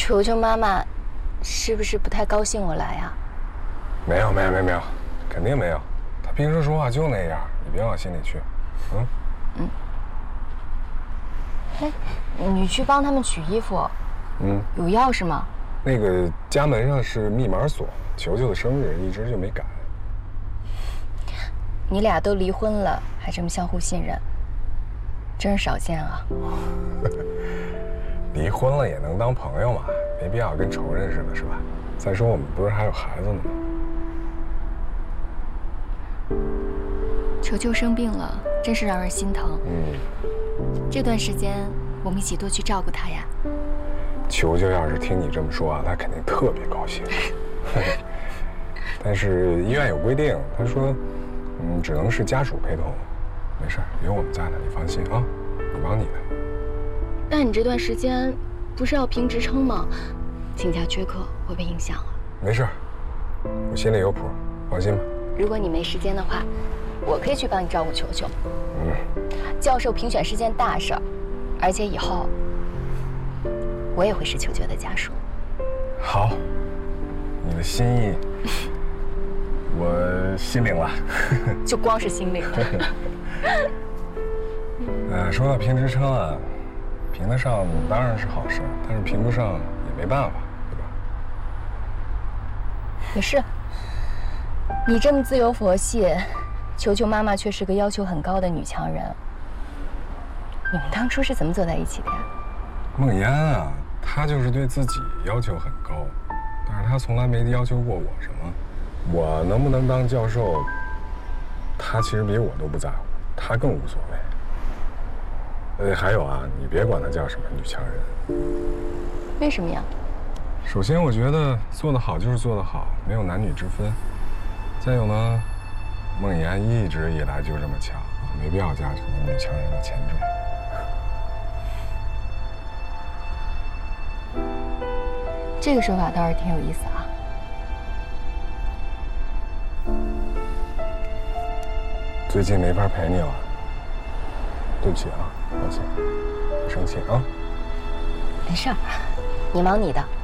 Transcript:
球球妈妈是不是不太高兴我来啊？ 没有，肯定没有。她平时说话就那样，你别往心里去。 哎，你去帮他们取衣服，有钥匙吗？ 那个家门上是密码锁，球球的生日一直就没改。 你俩都离婚了，还这么相互信任，真是少见啊。 离婚了也能当朋友嘛，没必要跟仇人似的，是吧？再说我们不是还有孩子呢吗？ 球球生病了，真是让人心疼。这段时间我们一起多去照顾他呀。 球球要是听你这么说啊，他肯定特别高兴。但是医院有规定，他说，只能是家属陪同。没事，有我们在呢，你放心啊，你忙你的。 但你这段时间不是要评职称吗？请假缺课会被影响啊。 没事，我心里有谱，放心吧。 如果你没时间的话，我可以去帮你照顾球球。教授评选是件大事儿，而且以后我也会是球球的家属。 好，你的心意我心领了。 就光是心领了。 说到评职称啊，评得上当然是好事，但是评不上也没办法，对吧？ 也是。你这么自由佛系，球球妈妈却是个要求很高的女强人。你们当初是怎么走在一起的呀？ 梦妍啊，她就是对自己要求很高，但是她从来没要求过我什么。我能不能当教授，她其实比我都不在乎，她更无所谓。还有啊，你别管她叫什么女强人。 为什么呀？ 首先，我觉得做得好就是做得好，没有男女之分。再有呢，梦妍一直以来就这么强，没必要加什么女强人的前缀。 这个说法倒是挺有意思啊。 最近没法陪你了，对不起啊，抱歉，不生气啊。 没事儿，你忙你的。